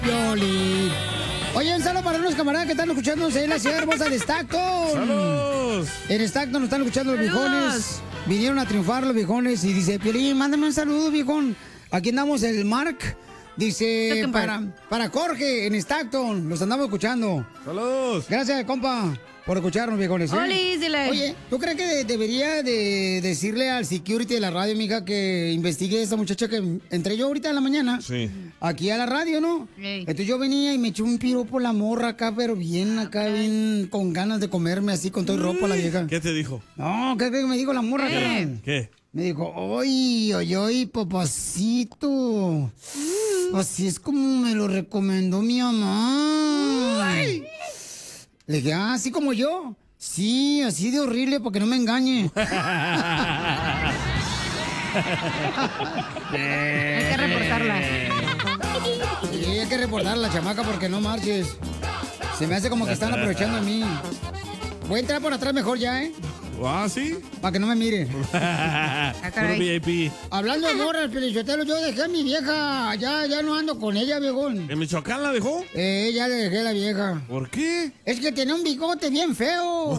Piolín. Oye, un saludo para unos camaradas que están escuchándonos en la ciudad hermosa de Stockton. ¡Saludos! En Stockton nos están escuchando los viejones. Vinieron a triunfar los viejones y dice, Piolín, mándame un saludo, viejón. Aquí andamos el Mark. Dice, para Jorge en Stockton. Los andamos escuchando. ¡Saludos! Gracias, compa, por escucharnos, viejones. Olis, dile. Oye, ¿tú crees que debería de decirle al security de la radio, mija, que investigue a esta muchacha que entré yo ahorita en la mañana? Sí. Aquí a la radio, ¿no? Ey. Entonces yo venía y me eché un piropo la morra acá, pero bien acá, bien con ganas de comerme así con todo el ropa la vieja. ¿Qué te dijo? No, ¿qué me dijo la morra? carnal? ¿Qué? Me dijo, oy, papacito. Así es como me lo recomendó mi mamá. Le dije, así como yo. Sí, así de horrible para que no me engañe. Hay que reportarla. Sí, hay que reportar a la chamaca porque no marches. Se me hace como que están aprovechando de mí. Voy a entrar por atrás mejor ya, ¿eh? ¿Ah, sí? Para que no me mire. Puro VIP. Hablando de morras, Pelichotelo, yo dejé a mi vieja. Ya no ando con ella, viejón. ¿En Michoacán la dejó? Ya le dejé a la vieja. ¿Por qué? Es que tenía un bigote bien feo.